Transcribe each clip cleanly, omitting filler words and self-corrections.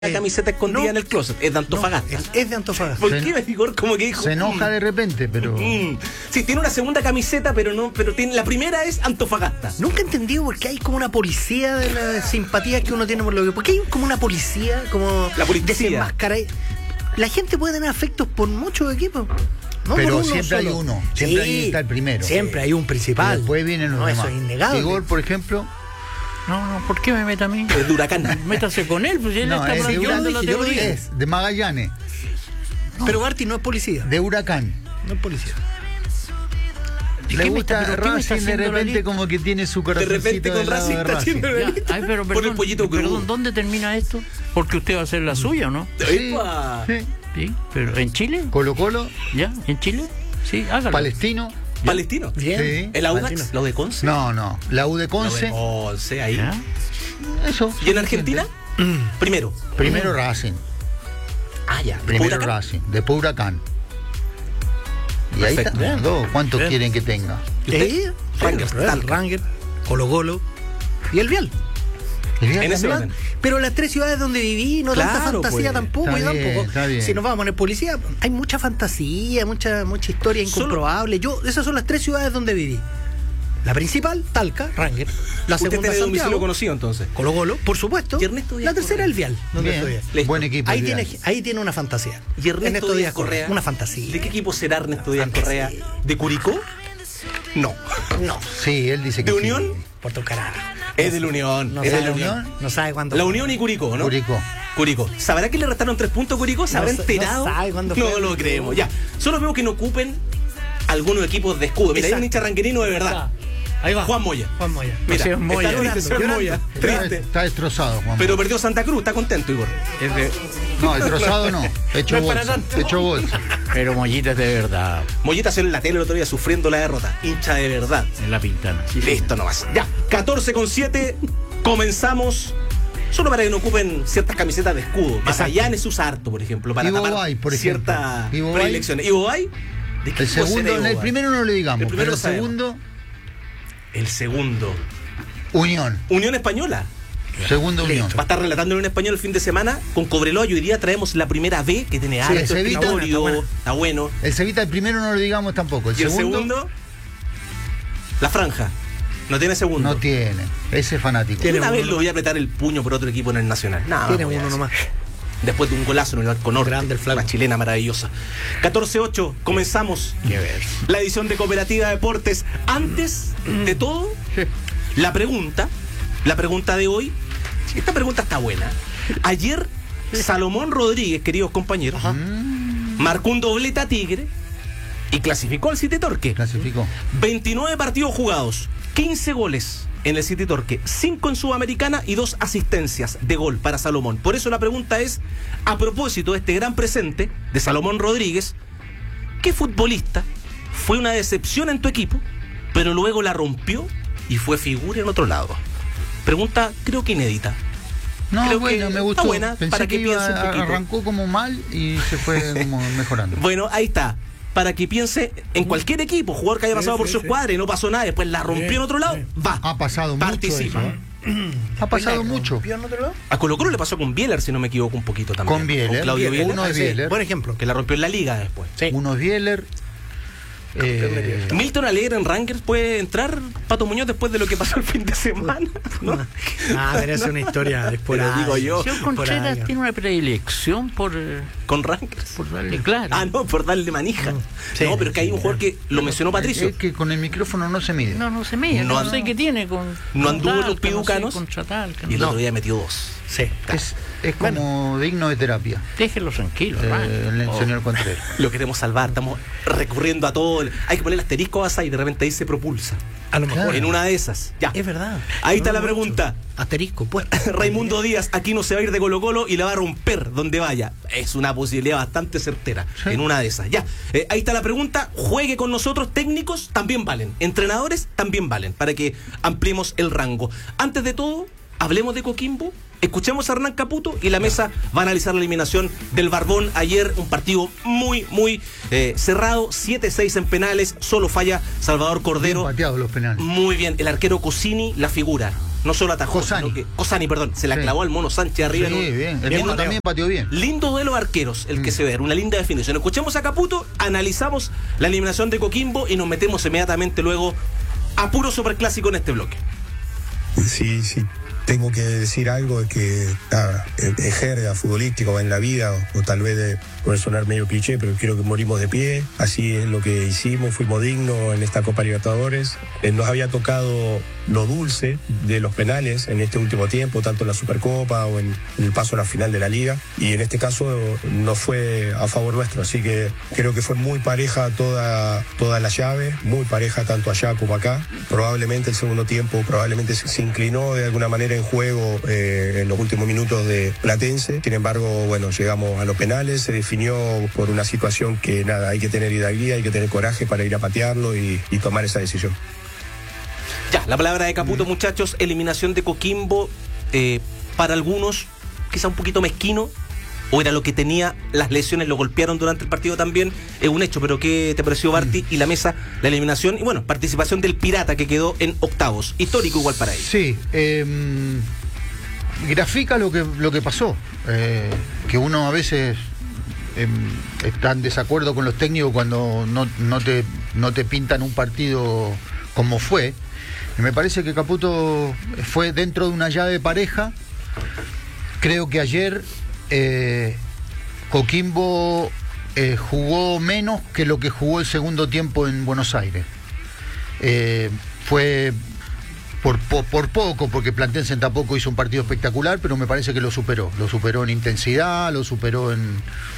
La camiseta escondida en el closet, es de Antofagasta. No, es de Antofagasta. ¿Por qué Igor como que dijo? Se enoja de repente, pero... Sí, tiene una segunda camiseta, pero tiene, la primera es Antofagasta. Nunca he entendido por qué hay como una policía de las simpatías que uno tiene por lo que... ¿Por qué hay como una policía como la policía desenmascara? La gente puede tener afectos por muchos equipos. No, pero siempre hay uno, siempre sí, ahí está el primero. Siempre hay un principal. Y después vienen los demás. Eso es innegable. Igor, por ejemplo... No, ¿por qué me mete a mí? Es de Huracán. Métase con él, pues él No, está es de planteando la teoría. Es de Magallanes. Pero Barty no es policía. De Huracán. No es policía. Le gusta Racing de repente como que tiene su corazoncito. De repente con Racing está haciendo la lista. Ay, pero por el pollito crudo. Perdón, ¿dónde termina esto? Porque usted va a hacer la suya, ¿no? Sí, sí. Sí, pero ¿en Chile? Colo-Colo. ¿Ya? ¿En Chile? Sí, hágalo. Palestino. Palestino. Bien. Sí. ¿El Audax? ¿Lo de Conce? No. La U de Lo de Conce. Conce, ahí. ¿Ya? Eso. ¿Y en Argentina? Primero. Primero Racing. Ah, ya. Primero Huracán. Racing. Después Huracán. Y ahí Perfecto. están los dos. ¿Cuántos Bien. quieren que tenga? ¿Usted? Rangers, El Talca. Ranger, Colo-Colo y el Vial. En ese ¿Verdad? orden. Pero las tres ciudades donde viví, no tanta Claro, fantasía pues. tampoco. Está Y bien, tampoco. está bien. Si nos vamos a poner policía, hay mucha fantasía, mucha historia incomprobable. Esas son las tres ciudades donde viví. La principal, Talca, Ranger. La Usted segunda, tiene domicilio Santiago, conocido entonces. Colo-Colo, por supuesto. Y Ernesto Díaz La tercera, Correa. el Vial, donde Bien. estoy. Listo. Buen equipo. Ahí el Vial. tiene una fantasía. Y Ernesto Díaz Correa. Una fantasía. ¿De qué equipo será Ernesto Díaz Fantasía. Correa? ¿De Curicó? No. No, Sí, él dice que ¿De sí. Unión? Puerto Carano. Es de la Unión. No Es de sabe, la Unión. no sabe cuándo. La Unión y Curicó, ¿no? Curicó. Curicó. ¿Sabrá que le restaron 3 puntos a Curicó? ¿Se habrá No enterado? sabe cuándo No fue. lo creemos. Ya. Solo veo que no ocupen algunos equipos de escudo. Mira, hay un Exacto. hincha ranquerino de verdad. Ahí va. Juan Moya. Juan Moya. Mira, Señor Moya. está triste, señor Llorando, Moya. Triste. Está destrozado, Juan. Pero perdió Santa Cruz. Está contento, Igor. No, destrozado no. Hecho No es para bolsa. tanto. Hecho bolsa. Pero Mollita es de verdad, Mollita salió en la tele el otro día sufriendo la derrota. Hincha de verdad. en la pintana. Sí, Listo nomás. Ya, 14:07. Comenzamos. Solo para que no ocupen ciertas camisetas de escudo. Magallanes usa harto, por ejemplo, para Y tapar Bobay, por ejemplo. ciertas Y Bobay. predilecciones. ¿Y Bobay? ¿De qué El equipo segundo, será el Bobay? primero no le digamos, El primero pero lo el sabemos. segundo, El segundo. Unión. Unión Española. Segundo Unión. Va a estar relatando en español el fin de semana con Cobreloa y hoy día traemos la primera B que tiene harto ese Vita, escritorio, está bueno. El Cevita, el primero no le digamos tampoco. Y el segundo, la franja. No tiene segundo. no tiene. Ese es fanático. Tiene Una uno vez lo voy a apretar el puño por otro equipo en el Nacional. Nada, Tiene voy a uno decir. nomás. Después de un golazo en el arco norte. Grande el flaco. Una chilena maravillosa. 14:08, comenzamos Qué ver. la edición de Cooperativa Deportes. Antes de todo, la pregunta de hoy. Esta pregunta está buena. Ayer, Salomón Rodríguez, queridos compañeros, marcó un doblete a Tigre y clasificó al City Torque. Clasificó. 29 partidos jugados, 15 goles en el City Torque, 5 en Sudamericana y 2 asistencias de gol para Salomón. Por eso la pregunta es, a propósito de este gran presente de Salomón Rodríguez, ¿qué futbolista fue una decepción en tu equipo, pero luego la rompió y fue figura en otro lado? Pregunta creo que inédita. No, Creo bueno, que me gustó. está buena Pensé para que que piense un poquito. arrancó como mal y se fue como mejorando. Bueno, ahí está. Para que piense en cualquier equipo, jugador que haya pasado por su escuadra y no pasó nada, después la rompió en otro lado, va. Ha pasado mucho participa. eso, Ha pasado mucho. ¿Vio en otro lado? A Colo-Colo le pasó con Bieler, si no me equivoco, un poquito también. Con Bieler. Claudio Bieler. Uno es Bieler. Buen ejemplo. Que la rompió en la liga después. Sí. Uno es Bieler. Milton Alegre en Rangers puede entrar, Pato Muñoz, después de lo que pasó el fin de semana, ¿no? Ah, pero es una historia Pero digo yo, Señor Contreras tiene una predilección por con Rangers. darle claro. Ah, no, por darle manija. Sí, No, pero es que hay un jugador que lo mencionó Patricio. Es que con el micrófono no se mide. No se mide, No no, and- sé qué tiene con. no con anduvo en los Talca, piducanos. No sé, contra Talca, Y el no. otro día metió 2. Sí. Es como digno de terapia. Déjelo tranquilo, hermano. El Oh. señor Contreras. Lo queremos salvar, estamos recurriendo a todo. Hay que poner el asterisco a y de repente ahí se propulsa. A lo mejor. Claro. En una de esas. Ya. Es verdad. Ahí está No, la mucho. pregunta. Asterisco, pues. Raimundo Díaz aquí no se va a ir de Colo-Colo y la va a romper donde vaya. Es una posibilidad bastante certera. Sí. En una de esas. Ya. Ahí está la pregunta. Juegue con nosotros. Técnicos también valen. Entrenadores también valen. Para que ampliemos el rango. Antes de todo, hablemos de Coquimbo. Escuchemos a Hernán Caputo y la mesa va a analizar la eliminación del Barbón. Ayer un partido muy cerrado, 7-6 en penales, solo falla Salvador Cordero. Bien pateados los penales. Muy bien, el arquero Cosini, la figura. no solo atajó, Cosani. sino que Cosani, perdón, se la Sí. clavó al Mono Sánchez arriba. Sí, en un- bien. en El Mono un- también pateó bien. Lindo duelo de arqueros el que se ve, una linda definición. Escuchemos a Caputo, analizamos la eliminación de Coquimbo y nos metemos inmediatamente luego a puro superclásico en este bloque. Sí, tengo que decir algo que en jerga futbolística o en la vida, o tal vez puede sonar medio cliché, pero quiero que morimos de pie. Así es lo que hicimos, fuimos dignos en esta Copa Libertadores. Nos había tocado lo dulce de los penales en este último tiempo, tanto en la Supercopa o en el paso a la final de la Liga, y en este caso no fue a favor nuestro, así que creo que fue muy pareja toda la llave, muy pareja tanto allá como acá. Probablemente el segundo tiempo se inclinó de alguna manera en juego en los últimos minutos de Platense. Sin embargo, bueno, llegamos a los penales, se definió por una situación que nada, hay que tener hidalguía, hay que tener coraje para ir a patearlo y tomar esa decisión. Ya, la palabra de Caputo, muchachos, eliminación de Coquimbo, para algunos quizá un poquito mezquino, o era lo que tenía, las lesiones lo golpearon durante el partido también, es un hecho, pero ¿qué te pareció, Barty, y la mesa, la eliminación, y bueno, participación del Pirata que quedó en octavos, histórico igual para ellos? Sí, grafica lo que pasó, que uno a veces está en desacuerdo con los técnicos cuando no te pintan un partido como fue. Y me parece que Caputo fue dentro de una llave pareja. Creo que ayer Coquimbo jugó menos que lo que jugó el segundo tiempo en Buenos Aires. Fue por poco, porque Platense tampoco hizo un partido espectacular, pero me parece que lo superó en intensidad, lo superó en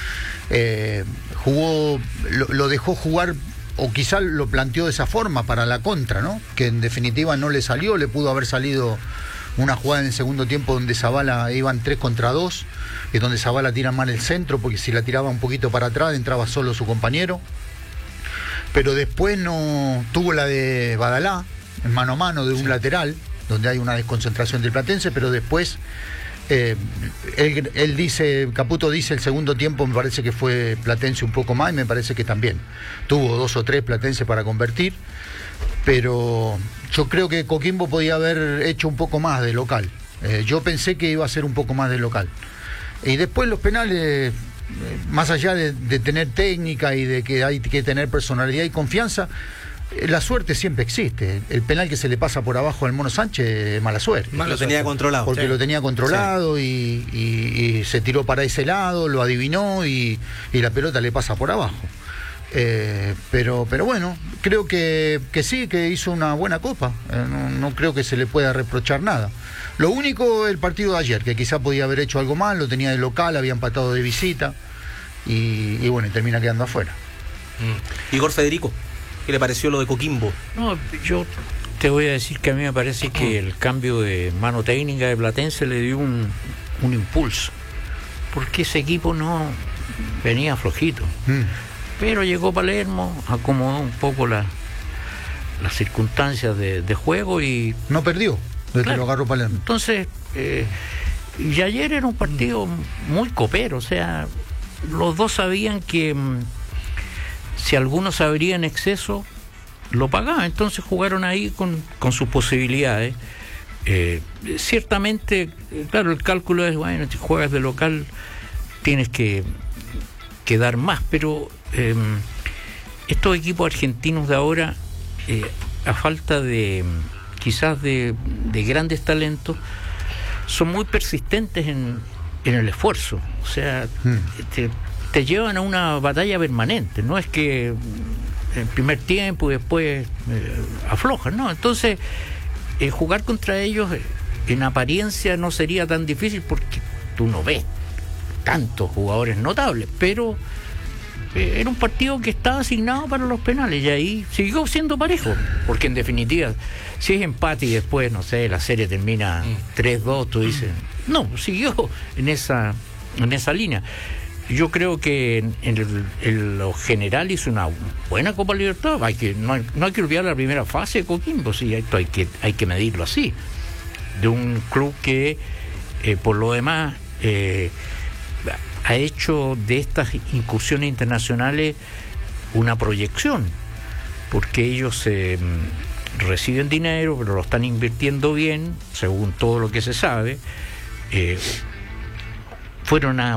jugó, lo dejó jugar, o quizá lo planteó de esa forma para la contra, ¿no? Que en definitiva no le salió, le pudo haber salido una jugada en el segundo tiempo donde Zavala iban 3 contra 2, y donde Zavala tira mal el centro, porque si la tiraba un poquito para atrás entraba solo su compañero. Pero después no tuvo la de Badalá, en mano a mano de un lateral, donde hay una desconcentración del Platense, pero después él dice, Caputo dice, el segundo tiempo me parece que fue Platense un poco más, y me parece que también tuvo 2 o 3 Platense para convertir, pero yo creo que Coquimbo podía haber hecho un poco más de local. Yo pensé que iba a ser un poco más de local, y después los penales, más allá de tener técnica y de que hay que tener personalidad y confianza, la suerte siempre existe. El penal que se le pasa por abajo al Mono Sánchez es mala suerte. Lo tenía controlado. Porque sí. Lo tenía controlado, sí. y se tiró para ese lado, lo adivinó y la pelota le pasa por abajo. Pero bueno, creo que sí, que hizo una buena copa. No creo que se le pueda reprochar nada. Lo único, el partido de ayer, que quizá podía haber hecho algo mal, lo tenía de local, había empatado de visita y bueno, y termina quedando afuera. Igor Federico, ¿qué le pareció lo de Coquimbo? No, yo te voy a decir que a mí me parece que el cambio de mano técnica de Platense le dio un impulso, porque ese equipo no venía flojito. Pero llegó Palermo, acomodó un poco las circunstancias de juego y... No perdió desde Claro. que lo agarró Palermo. Entonces, y ayer era un partido muy copero, o sea, los dos sabían que si alguno se abría en exceso, lo pagaba, entonces jugaron ahí con sus posibilidades. Ciertamente, claro, el cálculo es, bueno, si juegas de local tienes que dar más, pero estos equipos argentinos de ahora, a falta de quizás de grandes talentos, son muy persistentes en el esfuerzo, o sea, te llevan a una batalla permanente, no es que el primer tiempo y después aflojan, ¿no? Entonces, jugar contra ellos en apariencia no sería tan difícil porque tú no ves tantos jugadores notables, pero era un partido que estaba asignado para los penales y ahí siguió siendo parejo, porque en definitiva, si es empate y después, no sé, la serie termina 3-2, tú dices, no, siguió en esa línea. Yo creo que en lo general hizo una buena Copa Libertadores. No hay que olvidar la primera fase de Coquimbo, sí, esto hay que medirlo así, de un club que por lo demás ha hecho de estas incursiones internacionales una proyección, porque ellos reciben dinero, pero lo están invirtiendo bien, según todo lo que se sabe. Fueron a